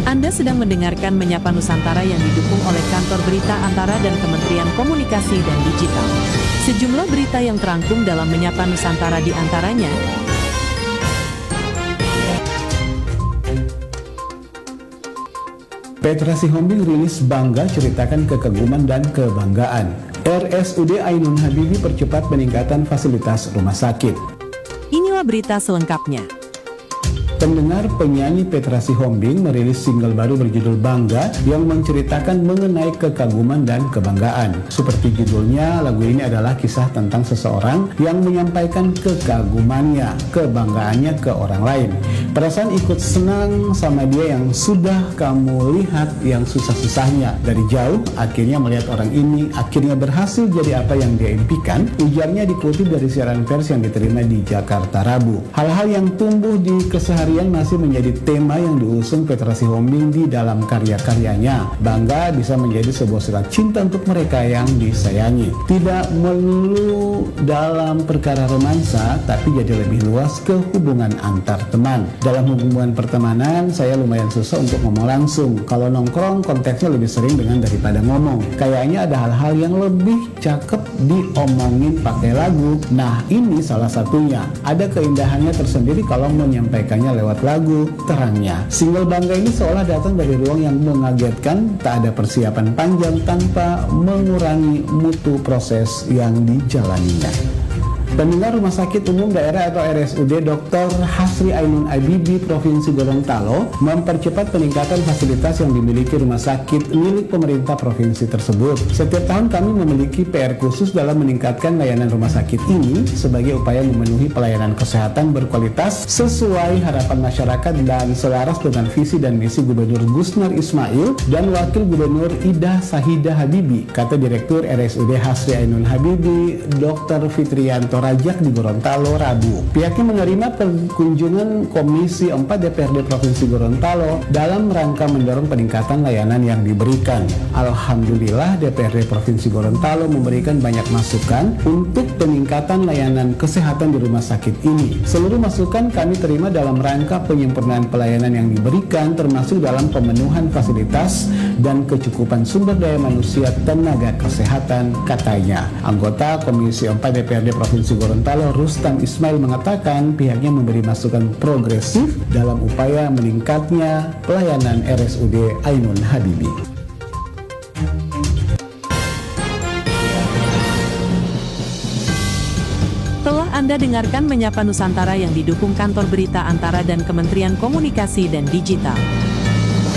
Anda sedang mendengarkan Menyapa Nusantara yang didukung oleh Kantor Berita Antara dan Kementerian Komunikasi dan Digital. Sejumlah berita yang terangkum dalam Menyapa Nusantara di antaranya. Petra Sihombing rilis bangga ceritakan kekaguman dan kebanggaan. RSUD Ainun Habibie percepat peningkatan fasilitas rumah sakit. Inilah berita selengkapnya. Pendengar penyanyi Petra Sihombing merilis single baru berjudul Bangga yang menceritakan mengenai kekaguman dan kebanggaan. Seperti judulnya, lagu ini adalah kisah tentang seseorang yang menyampaikan kekagumannya, kebanggaannya ke orang lain. Perasaan ikut senang sama dia yang sudah kamu lihat yang susah-susahnya. Dari jauh, akhirnya melihat orang ini, akhirnya berhasil jadi apa yang dia impikan. Ujarnya dikutip dari siaran pers yang diterima di Jakarta Rabu. Hal-hal yang tumbuh di keseharian masih menjadi tema yang diusung Petra Sihombing di dalam karya-karyanya. Bangga bisa menjadi sebuah surat cinta untuk mereka yang disayangi. Tidak melulu dalam perkara romansa, tapi jadi lebih luas ke hubungan antar teman. Dalam hubungan pertemanan, saya lumayan susah untuk ngomong langsung. Kalau nongkrong, konteksnya lebih sering dengan daripada ngomong. Kayaknya ada hal-hal yang lebih cakep diomongin pakai lagu. Nah, ini salah satunya. Ada keindahannya tersendiri kalau menyampaikannya lewat lagu terangnya. Single Bangga ini seolah datang dari ruang yang mengagetkan, tak ada persiapan panjang tanpa mengurangi mutu proses yang dijalaninya. Pendengar Rumah Sakit Umum Daerah atau RSUD Dr. Hasri Ainun Habibie Provinsi Gorontalo mempercepat peningkatan fasilitas yang dimiliki rumah sakit milik pemerintah provinsi tersebut. Setiap tahun kami memiliki PR khusus dalam meningkatkan layanan rumah sakit ini sebagai upaya memenuhi pelayanan kesehatan berkualitas sesuai harapan masyarakat dan selaras dengan visi dan misi Gubernur Gusnar Ismail dan Wakil Gubernur Ida Sahidah Habibie, kata Direktur RSUD Hasri Ainun Habibie Dr. Fitrianto Rajak di Gorontalo Rabu. Pihaknya menerima kunjungan Komisi 4 DPRD Provinsi Gorontalo dalam rangka mendorong peningkatan layanan yang diberikan. Alhamdulillah DPRD Provinsi Gorontalo memberikan banyak masukan untuk peningkatan layanan kesehatan di rumah sakit ini. Seluruh masukan kami terima dalam rangka penyempurnaan pelayanan yang diberikan, termasuk dalam pemenuhan fasilitas dan kecukupan sumber daya manusia tenaga kesehatan, katanya. Anggota Komisi 4 DPRD Provinsi Gorontalo Rustam Ismail mengatakan pihaknya memberi masukan progresif dalam upaya meningkatnya pelayanan RSUD Ainun Habibie. Telah Anda dengarkan Menyapa Nusantara yang didukung Kantor Berita Antara dan Kementerian Komunikasi dan Digital.